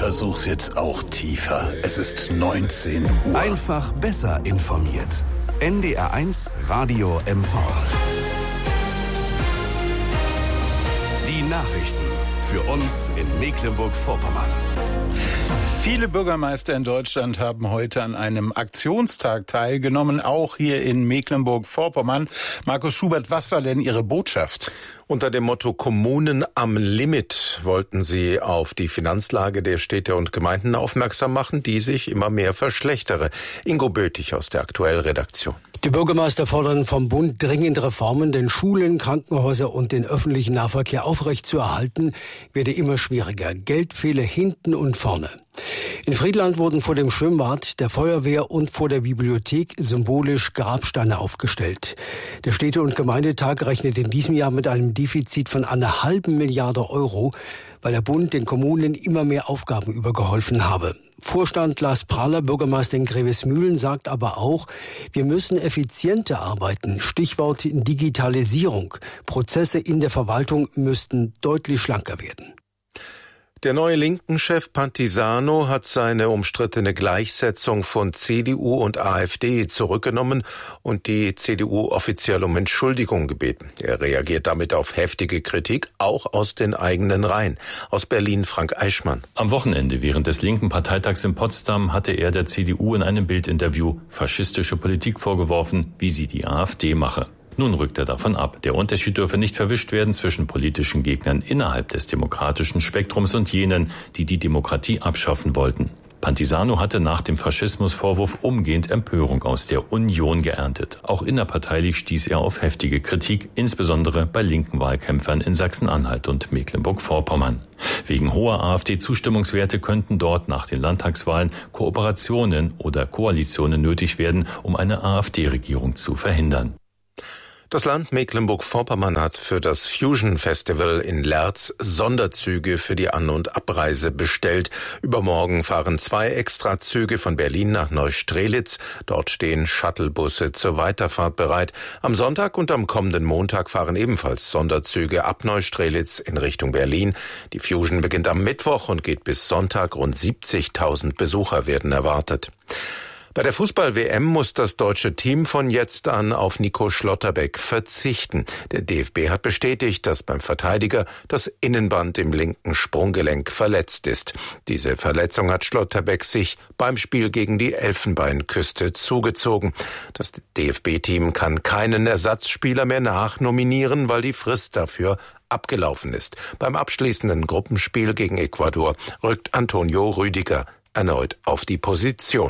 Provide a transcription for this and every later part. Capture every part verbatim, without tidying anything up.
versuch's jetzt auch tiefer. Es ist neunzehn Uhr. Einfach besser informiert. N D R eins Radio M V. Die Nachrichten für uns in Mecklenburg-Vorpommern. Viele Bürgermeister in Deutschland haben heute an einem Aktionstag teilgenommen, auch hier in Mecklenburg-Vorpommern. Markus Schubert, was war denn Ihre Botschaft? Unter dem Motto Kommunen am Limit wollten sie auf die Finanzlage der Städte und Gemeinden aufmerksam machen, die sich immer mehr verschlechtere. Ingo Bötig aus der Aktuell-Redaktion. Die Bürgermeister fordern vom Bund dringend Reformen, denn Schulen, Krankenhäuser und den öffentlichen Nahverkehr aufrechtzuerhalten, werde immer schwieriger. Geld fehle hinten und vorne. In Friedland wurden vor dem Schwimmbad, der Feuerwehr und vor der Bibliothek symbolisch Grabsteine aufgestellt. Der Städte- und Gemeindetag rechnet in diesem Jahr mit einem Defizit von einer halben Milliarde Euro, weil der Bund den Kommunen immer mehr Aufgaben übergeholfen habe. Vorstand Lars Prahler, Bürgermeister in Grevesmühlen, sagt aber auch, wir müssen effizienter arbeiten. Stichwort Digitalisierung. Prozesse in der Verwaltung müssten deutlich schlanker werden. Der neue Linken-Chef Pantisano hat seine umstrittene Gleichsetzung von C D U und AfD zurückgenommen und die C D U offiziell um Entschuldigung gebeten. Er reagiert damit auf heftige Kritik, auch aus den eigenen Reihen. Aus Berlin Frank Eichmann. Am Wochenende während des linken Parteitags in Potsdam hatte er der C D U in einem Bildinterview faschistische Politik vorgeworfen, wie sie die AfD mache. Nun rückt er davon ab. Der Unterschied dürfe nicht verwischt werden zwischen politischen Gegnern innerhalb des demokratischen Spektrums und jenen, die die Demokratie abschaffen wollten. Pantisano hatte nach dem Faschismusvorwurf umgehend Empörung aus der Union geerntet. Auch innerparteilich stieß er auf heftige Kritik, insbesondere bei linken Wahlkämpfern in Sachsen-Anhalt und Mecklenburg-Vorpommern. Wegen hoher AfD-Zustimmungswerte könnten dort nach den Landtagswahlen Kooperationen oder Koalitionen nötig werden, um eine AfD-Regierung zu verhindern. Das Land Mecklenburg-Vorpommern hat für das Fusion Festival in Lerz Sonderzüge für die An- und Abreise bestellt. Übermorgen fahren zwei Extrazüge von Berlin nach Neustrelitz. Dort stehen Shuttlebusse zur Weiterfahrt bereit. Am Sonntag und am kommenden Montag fahren ebenfalls Sonderzüge ab Neustrelitz in Richtung Berlin. Die Fusion beginnt am Mittwoch und geht bis Sonntag. Rund siebzigtausend Besucher werden erwartet. Bei der Fußball-W M muss das deutsche Team von jetzt an auf Nico Schlotterbeck verzichten. Der D F B hat bestätigt, dass beim Verteidiger das Innenband im linken Sprunggelenk verletzt ist. Diese Verletzung hat Schlotterbeck sich beim Spiel gegen die Elfenbeinküste zugezogen. Das D F B-Team kann keinen Ersatzspieler mehr nachnominieren, weil die Frist dafür abgelaufen ist. Beim abschließenden Gruppenspiel gegen Ecuador rückt Antonio Rüdiger erneut auf die Position.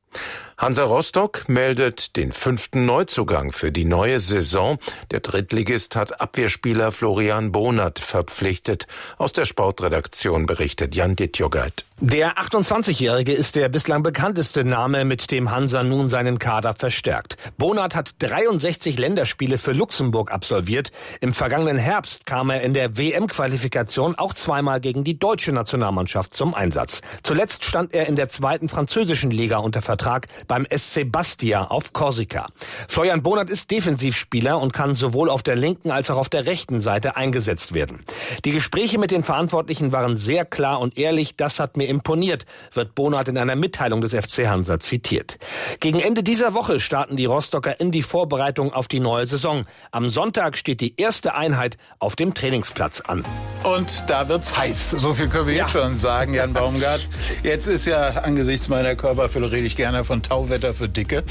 Hansa Rostock meldet den fünften Neuzugang für die neue Saison. Der Drittligist hat Abwehrspieler Florian Bonat verpflichtet. Aus der Sportredaktion berichtet Jan Dittjogait. Der achtundzwanzigjährige ist der bislang bekannteste Name, mit dem Hansa nun seinen Kader verstärkt. Bonat hat dreiundsechzig Länderspiele für Luxemburg absolviert. Im vergangenen Herbst kam er in der W M-Qualifikation auch zweimal gegen die deutsche Nationalmannschaft zum Einsatz. Zuletzt stand er in der zweiten französischen Liga unter Vertrag beim S C Bastia auf Korsika. Florian Bonat ist Defensivspieler und kann sowohl auf der linken als auch auf der rechten Seite eingesetzt werden. Die Gespräche mit den Verantwortlichen waren sehr klar und ehrlich. Das hat mir imponiert, wird Bonat in einer Mitteilung des F C Hansa zitiert. Gegen Ende dieser Woche starten die Rostocker in die Vorbereitung auf die neue Saison. Am Sonntag steht die erste Einheit auf dem Trainingsplatz an. Und da wird's heiß. So viel können wir ja. jetzt schon sagen, Jan Baumgart. Jetzt ist ja angesichts meiner Körperfülle rede ich gerne von Tauwetter für Dicke.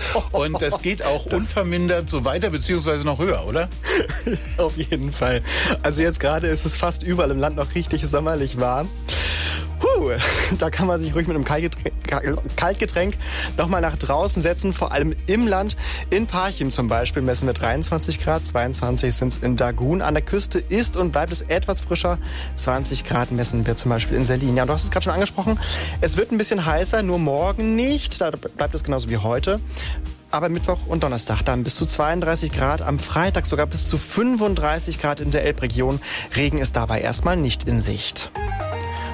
Und das geht auch unvermindert so weiter, beziehungsweise noch höher, oder? Auf jeden Fall. Also jetzt gerade ist es fast überall im Land noch richtig sommerlich warm. Puh, da kann man sich ruhig mit einem Kaltgetränk, Kaltgetränk nochmal nach draußen setzen, vor allem im Land. In Parchim zum Beispiel messen wir dreiundzwanzig Grad, zweiundzwanzig sind es in Dagun. An der Küste ist und bleibt es etwas frischer. zwanzig Grad messen wir zum Beispiel in Selin. Ja, du hast es gerade schon angesprochen. Es wird ein bisschen heißer, nur morgen nicht. Da bleibt es genauso wie heute. Aber Mittwoch und Donnerstag dann bis zu zweiunddreißig Grad, am Freitag sogar bis zu fünfunddreißig Grad in der Elbregion. Regen ist dabei erstmal nicht in Sicht.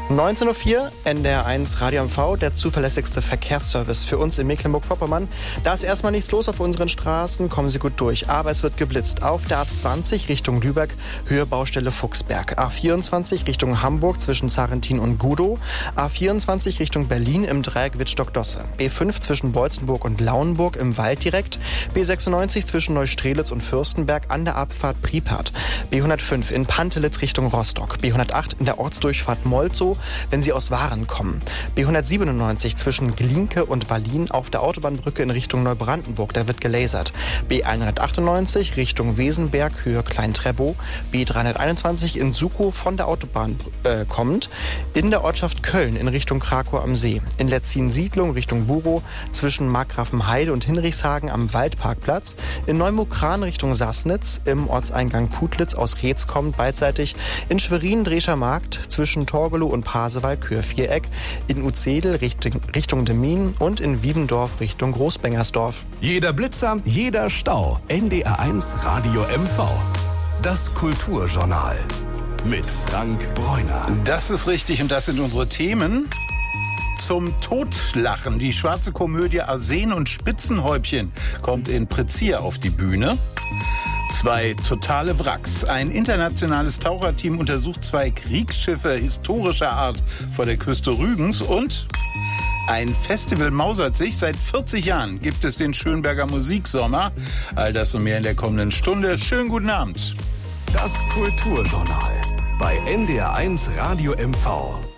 neunzehn Uhr vier, N D R eins Radio M V, der zuverlässigste Verkehrsservice für uns in Mecklenburg-Vorpommern. Da ist erstmal nichts los auf unseren Straßen, kommen Sie gut durch. Aber es wird geblitzt. Auf der A zwanzig Richtung Lübeck, Höhe Baustelle Fuchsberg. A vierundzwanzig Richtung Hamburg zwischen Sarrentin und Gudow. A vierundzwanzig Richtung Berlin im Dreieck Wittstock-Dosse. B fünf zwischen Beutzenburg und Lauenburg im Wald direkt. B sechsundneunzig zwischen Neustrelitz und Fürstenberg an der Abfahrt Pripart. B hundertfünf in Pantelitz Richtung Rostock. B hundertacht in der Ortsdurchfahrt Molzow, wenn Sie aus Waren kommen. B hundertsiebenundneunzig zwischen Glinke und Wallin auf der Autobahnbrücke in Richtung Neubrandenburg, da wird gelasert. B hundertachtundneunzig Richtung Wesenberg, Höhe Klein-Trebow. B dreihunderteinundzwanzig in Sukow von der Autobahn äh, kommt. In der Ortschaft Köln in Richtung Krakow am See. In Letzin-Siedlung Richtung Burow zwischen Markgrafenheide und Hinrichshagen am Waldparkplatz. In Neumukran Richtung Sassnitz. Im Ortseingang Putlitz aus Reetz kommt beidseitig. In Schwerin Drescher Markt zwischen Torgelow und Pasewalk-Kür-Viereck, in Uzedel Richtung, Richtung Demmin und in Wiebendorf Richtung Großbengersdorf. Jeder Blitzer, jeder Stau. N D R eins Radio M V. Das Kulturjournal mit Frank Bräuner. Das ist richtig und das sind unsere Themen. Zum Totlachen. Die schwarze Komödie Arsen und Spitzenhäubchen kommt in Prezier auf die Bühne. Zwei totale Wracks. Ein internationales Taucherteam untersucht zwei Kriegsschiffe historischer Art vor der Küste Rügens und ein Festival mausert sich. Seit vierzig Jahren gibt es den Schönberger Musiksommer. All das und mehr in der kommenden Stunde. Schönen guten Abend. Das Kulturjournal bei N D R eins Radio M V.